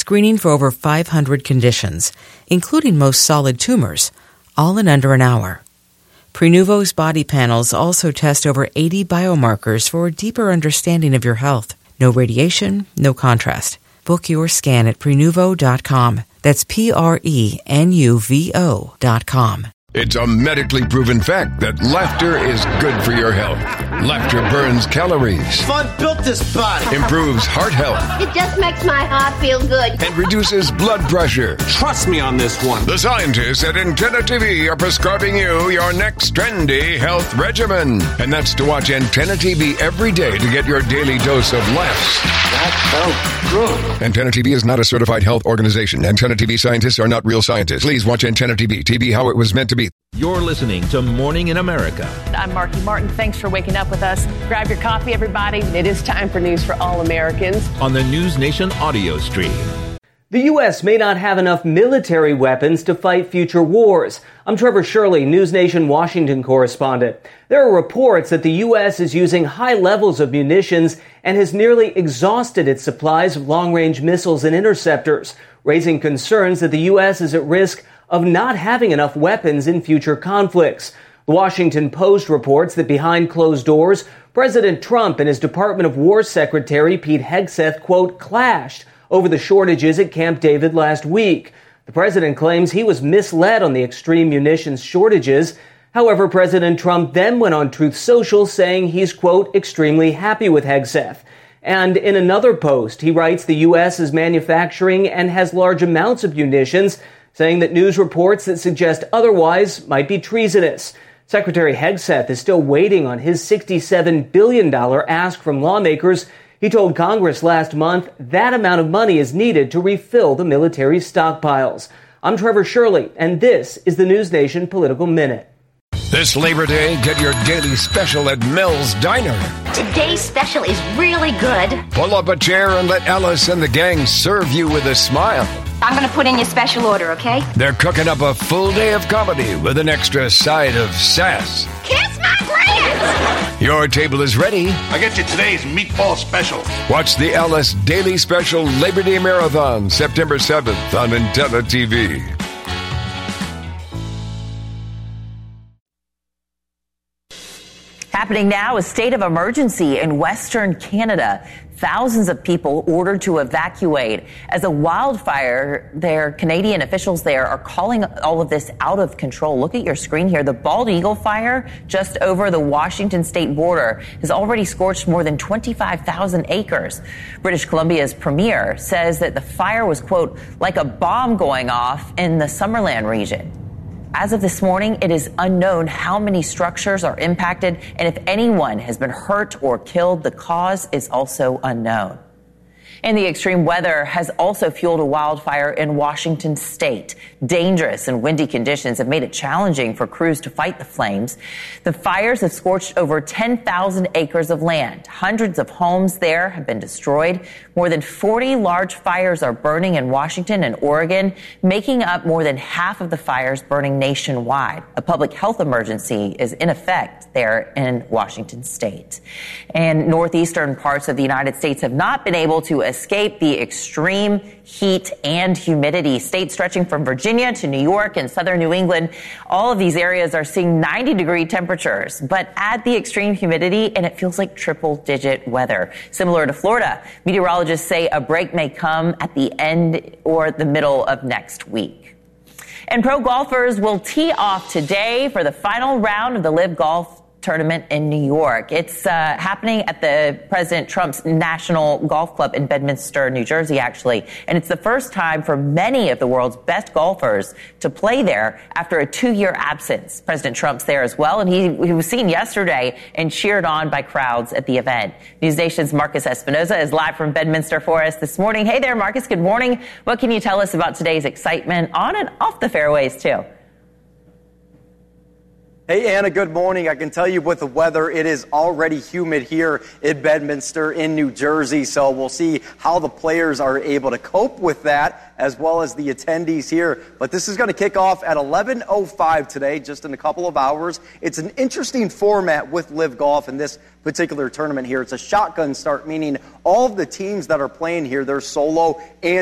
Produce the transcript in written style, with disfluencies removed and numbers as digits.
screening for over 500 conditions, including most solid tumors, all in under an hour. Prenuvo's body panels also test over 80 biomarkers for a deeper understanding of your health. No radiation, no contrast. Book your scan at Prenuvo.com. That's Prenuvo.com. It's a medically proven fact that laughter is good for your health. Laughter burns calories. Fun built this body. Improves heart health. It just makes my heart feel good. And reduces blood pressure. Trust me on this one. The scientists at Antenna TV are prescribing you your next trendy health regimen. And that's to watch Antenna TV every day to get your daily dose of laughs. That felt good. Antenna TV is not a certified health organization. Antenna TV scientists are not real scientists. Please watch Antenna TV. TV how it was meant to be. You're listening to Morning in America. I'm Marky Martin. Thanks for waking up with us. Grab your coffee, everybody. It is time for news for all Americans. On the News Nation audio stream. The U.S. may not have enough military weapons to fight future wars. I'm Trevor Shirley, News Nation Washington correspondent. There are reports that the U.S. is using high levels of munitions and has nearly exhausted its supplies of long-range missiles and interceptors, raising concerns that the U.S. is at risk of not having enough weapons in future conflicts. The Washington Post reports that behind closed doors, President Trump and his Department of War Secretary Pete Hegseth, quote, clashed over the shortages at Camp David last week. The president claims he was misled on the extreme munitions shortages. However, President Trump then went on Truth Social saying he's, quote, extremely happy with Hegseth. And in another post, he writes the U.S. is manufacturing and has large amounts of munitions, saying that news reports that suggest otherwise might be treasonous. Secretary Hegseth is still waiting on his $67 billion ask from lawmakers. He told Congress last month that amount of money is needed to refill the military stockpiles. I'm Trevor Shirley, and this is the News Nation Political Minute. This Labor Day, get your daily special at Mel's Diner. Today's special is really good. Pull up a chair and let Alice and the gang serve you with a smile. I'm going to put in your special order, okay? They're cooking up a full day of comedy with an extra side of sass. Kiss my friends! Your table is ready. I get you today's meatball special. Watch the Alice Daily Special Labor Day Marathon, September 7th on Antenna TV. Happening now, a state of emergency in Western Canada. Thousands of people ordered to evacuate as a wildfire there. Canadian officials there are calling all of this out of control. Look at your screen here. The Bald Eagle fire just over the Washington state border has already scorched more than 25,000 acres. British Columbia's premier says that the fire was, quote, like a bomb going off in the Summerland region. As of this morning, it is unknown how many structures are impacted, and if anyone has been hurt or killed, the cause is also unknown. And the extreme weather has also fueled a wildfire in Washington state. Dangerous and windy conditions have made it challenging for crews to fight the flames. The fires have scorched over 10,000 acres of land. Hundreds of homes there have been destroyed. More than 40 large fires are burning in Washington and Oregon, making up more than half of the fires burning nationwide. A public health emergency is in effect there in Washington state. And northeastern parts of the United States have not been able to escape the extreme heat and humidity. States stretching from Virginia to New York and southern New England, all of these areas are seeing 90-degree temperatures, but add the extreme humidity and it feels like triple-digit weather. Similar to Florida, meteorologists say a break may come at the end or the middle of next week. And pro golfers will tee off today for the final round of the LIV Golf Tournament in New York. It's happening at the President Trump's National Golf Club in Bedminster, New Jersey, actually. And it's the first time for many of the world's best golfers to play there after a 2-year absence. President Trump's there as well, and he was seen yesterday and cheered on by crowds at the event. News Nation's Marcus Espinoza is live from Bedminster for us this morning. Hey there, Marcus. Good morning. What can you tell us about today's excitement on and off the fairways, too? Hey, Anna, good morning. I can tell you with the weather, it is already humid here in Bedminster in New Jersey, so we'll see how the players are able to cope with that, as well as the attendees here. But this is going to kick off at 11:05 today, just in a couple of hours. It's an interesting format with LIV Golf in this particular tournament here. It's a shotgun start, meaning all of the teams that are playing here, they're solo and